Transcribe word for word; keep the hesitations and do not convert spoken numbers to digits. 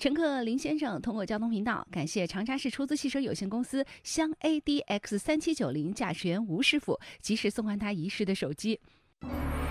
乘客林先生通过交通频道感谢长沙市出租汽车有限公司湘 A D X 三七九零驾驶员吴师傅及时送还他遗失的手机。